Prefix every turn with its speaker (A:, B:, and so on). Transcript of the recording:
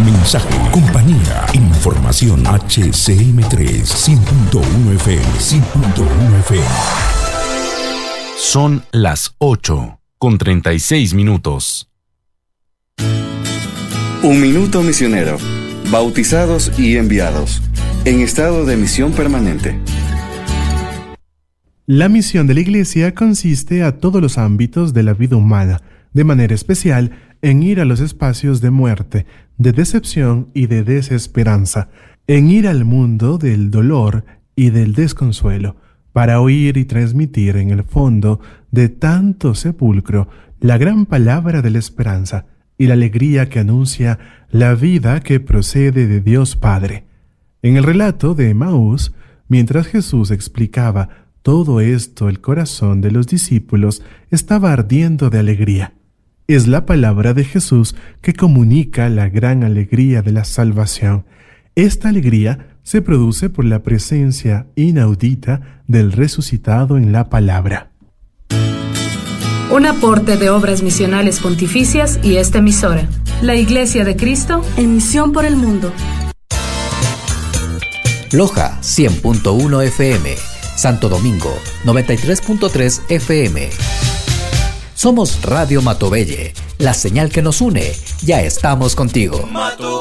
A: mensaje, compañía, información. HCM3 100.1 FM 100.1 FM.
B: Son las 8:36.
C: Un minuto misionero. Bautizados y enviados. En estado de misión permanente.
D: La misión de la Iglesia consiste a todos los ámbitos de la vida humana, de manera especial en ir a los espacios de muerte, de decepción y de desesperanza, en ir al mundo del dolor y del desconsuelo, para oír y transmitir en el fondo de tanto sepulcro la gran palabra de la esperanza y la alegría que anuncia la vida que procede de Dios Padre. En el relato de Emaús, mientras Jesús explicaba todo esto, el corazón de los discípulos estaba ardiendo de alegría. Es la palabra de Jesús que comunica la gran alegría de la salvación. Esta alegría se produce por la presencia inaudita del resucitado en la palabra.
E: Un aporte de Obras Misionales Pontificias y esta emisora. La Iglesia de Cristo en misión por el mundo.
F: Loja 100.1 FM. Santo Domingo 93.3 FM. Somos Radio Matobelle, la señal que nos une. Ya estamos contigo.